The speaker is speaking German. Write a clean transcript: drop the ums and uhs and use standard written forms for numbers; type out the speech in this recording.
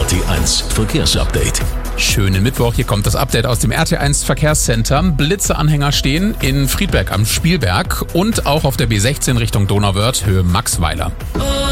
RT1 Verkehrsupdate. Schönen Mittwoch, hier kommt das Update aus dem RT1 Verkehrscenter. Blitzeanhänger stehen in Friedberg am Spielberg und auch auf der B16 Richtung Donauwörth, Höhe Maxweiler.